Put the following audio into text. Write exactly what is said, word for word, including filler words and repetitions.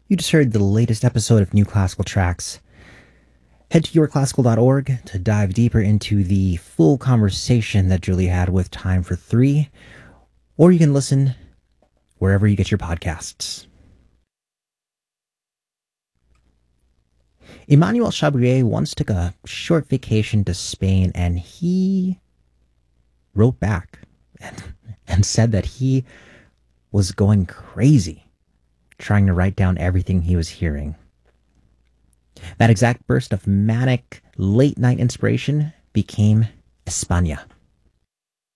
You just heard the latest episode of New Classical Tracks. Head to your classical dot org to dive deeper into the full conversation that Julie had with Time for Three, or you can listen wherever you get your podcasts. Emmanuel Chabrier once took a short vacation to Spain, and he wrote back and, and said that he was going crazy trying to write down everything he was hearing. That exact burst of manic late-night inspiration became España.